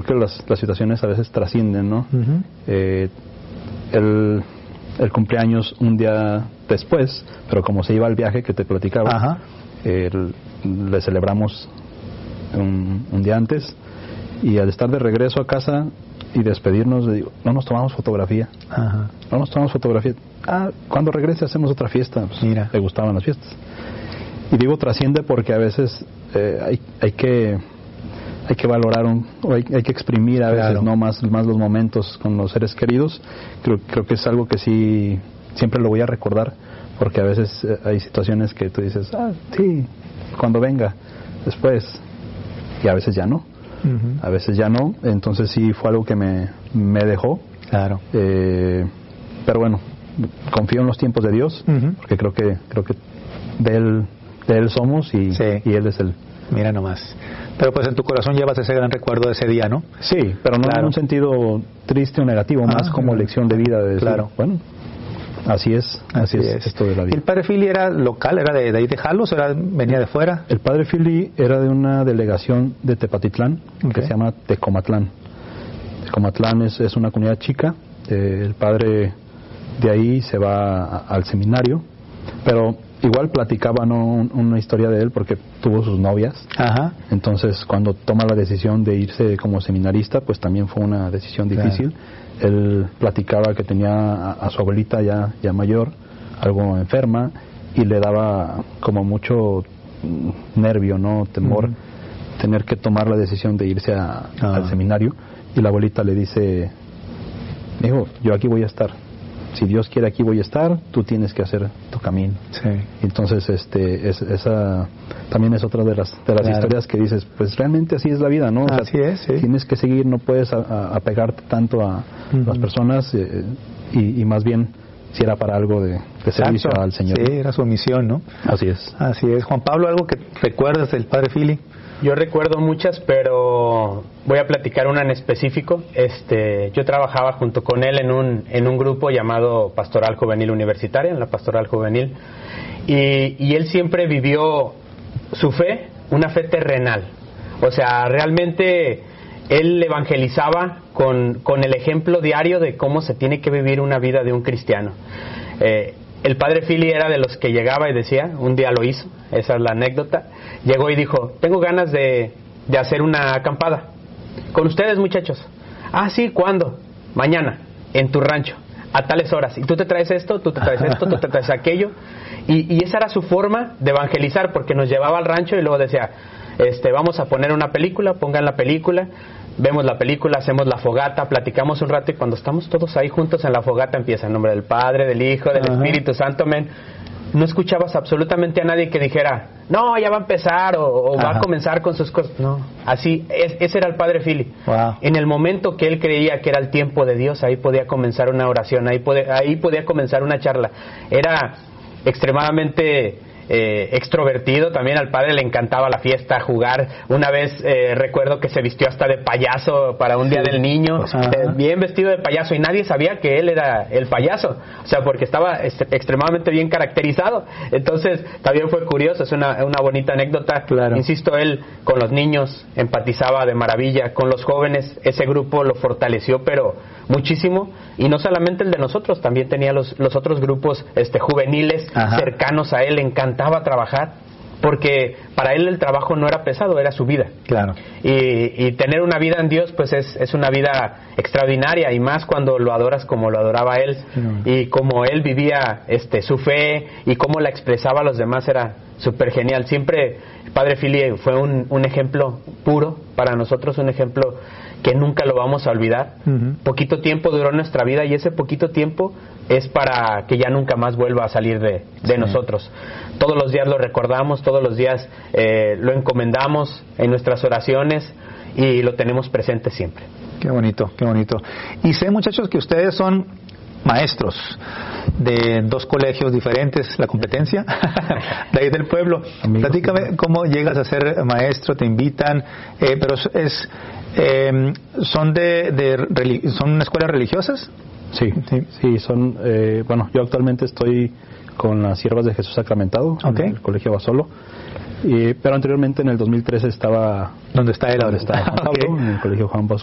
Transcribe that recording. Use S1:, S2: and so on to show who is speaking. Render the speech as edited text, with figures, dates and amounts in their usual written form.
S1: creo que las situaciones a veces trascienden, ¿no? El cumpleaños un día después, pero como se iba al viaje que te platicaba, le celebramos un día antes, y al estar de regreso a casa y despedirnos, le digo, no nos tomamos fotografía. No nos tomamos fotografía. Cuando regrese hacemos otra fiesta. Pues, mira, le gustaban las fiestas. Y digo trasciende porque a veces hay que valorar hay que exprimir a veces, no más los momentos con los seres queridos. Creo que es algo que sí siempre lo voy a recordar, porque a veces hay situaciones que tú dices, sí, cuando venga, después, y a veces ya no. A veces ya no. Entonces sí fue algo que me dejó. Claro. Pero bueno, confío en los tiempos de Dios, porque creo que de él somos y él es el.
S2: Mira nomás. Pero pues en tu corazón llevas ese gran recuerdo de ese día, ¿no?
S1: Sí, pero no en un sentido triste o negativo, más como lección de vida. De decir, bueno, así es esto de la vida.
S2: ¿El padre Philly era local? ¿Era de ahí de Jalos? ¿Venía de fuera?
S1: El padre Philly era de una delegación de Tepatitlán, que se llama Tecomatlán. Tecomatlán es una comunidad chica. El padre de ahí se va al seminario, pero igual platicaban una historia de él porque tuvo sus novias. Entonces cuando toma la decisión de irse como seminarista, pues también fue una decisión difícil. Él platicaba que tenía a su abuelita ya mayor, algo enferma, y le daba como mucho nervio, ¿no? Temor, tener que tomar la decisión de irse al seminario. Y la abuelita le dice, hijo, yo aquí voy a estar. Si Dios quiere, aquí voy a estar, tú tienes que hacer tu camino. Entonces esa también es otra de las historias que dices, pues realmente así es la vida, ¿no?
S2: Así es,
S1: tienes que seguir, no puedes apegarte tanto a las personas, y más bien si era para algo de servicio al Señor.
S2: Sí, era su misión, ¿no?
S1: Así es.
S2: Juan Pablo, ¿algo que recuerdas del padre Philly?
S3: Yo recuerdo muchas, pero voy a platicar una en específico. Yo trabajaba junto con él en un grupo llamado Pastoral Juvenil Universitaria, en la Pastoral Juvenil, y él siempre vivió su fe, una fe terrenal. O sea, realmente él evangelizaba con el ejemplo diario de cómo se tiene que vivir una vida de un cristiano. El padre Philly era de los que llegaba y decía, un día lo hizo, esa es la anécdota, llegó y dijo, tengo ganas de hacer una acampada con ustedes, muchachos. Sí, ¿cuándo? Mañana, en tu rancho, a tales horas, y tú te traes esto, tú te traes esto, tú te traes aquello, y esa era su forma de evangelizar, porque nos llevaba al rancho y luego decía, vamos a poner una película, pongan la película, vemos la película, hacemos la fogata, platicamos un rato, y cuando estamos todos ahí juntos en la fogata empieza en nombre del Padre, del Hijo, del Espíritu Santo, no escuchabas absolutamente a nadie que dijera, no, ya va a empezar o va a comenzar con sus cosas. No, así, ese era el padre Philly. En el momento que él creía que era el tiempo de Dios, ahí podía comenzar una oración, ahí podía comenzar una charla. Era extremadamente extrovertido, también al padre le encantaba la fiesta, jugar. Una vez recuerdo que se vistió hasta de payaso para un día del niño, bien vestido de payaso, y nadie sabía que él era el payaso, o sea, porque estaba extremadamente bien caracterizado. Entonces también fue curioso, es una bonita anécdota. Insisto, él con los niños empatizaba de maravilla, con los jóvenes ese grupo lo fortaleció pero muchísimo, y no solamente el de nosotros, también tenía los otros grupos juveniles cercanos a él. Le encantaba trabajar porque para él el trabajo no era pesado, era su vida. Y tener una vida en Dios pues es una vida extraordinaria, y más cuando lo adoras como lo adoraba él, y como él vivía su fe y cómo la expresaba a los demás, era súper genial. Siempre el padre Philly fue un ejemplo puro para nosotros, un ejemplo que nunca lo vamos a olvidar. Poquito tiempo duró nuestra vida, y ese poquito tiempo es para que ya nunca más vuelva a salir de nosotros. Todos los días lo recordamos, todos los días lo encomendamos en nuestras oraciones y lo tenemos presente siempre.
S2: Qué bonito, qué bonito. Y sé, muchachos, que ustedes son maestros de 2 colegios diferentes, la competencia de ahí del pueblo. Platícame cómo llegas a ser maestro, te invitan, pero ¿son son escuelas religiosas?
S1: Sí, son, bueno, yo actualmente estoy con las Siervas de Jesús Sacramentado, en el Colegio Basolo, pero anteriormente en el 2013 estaba...
S2: ¿Dónde está él ahora?
S1: Juan Pablo, en el Colegio Juan Bosco